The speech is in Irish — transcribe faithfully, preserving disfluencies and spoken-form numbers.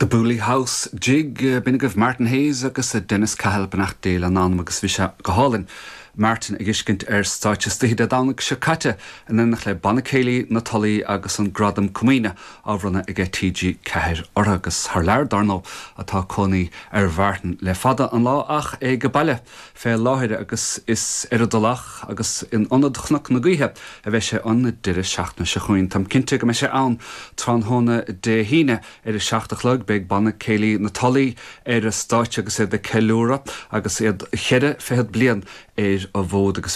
The Bully House jig uh, Binnigh Martin Hayes agus uh, Dennis Cahill benach déil an anam agus bhí sé go hálinn. Martin ag iscint ar stáit stihid a dánach se caite an innach le banna céilí na talaí agus an gradam cumíne ábhranna ag T G Cahir ortha agus thar leir darnó atá conaí ar bhartan le fada an lá ach é go baile fé láthire agus is ar a dolach agus in onadchnach na gaothe a bheith sé an duire seachna se chuin tam cinnte go me sé ann trán hóna de híine ar a seachtach lug beag banna céilí na talaí ar a stáit agus é de ceilúra agus iad cheire féhead blian ar a bhód agus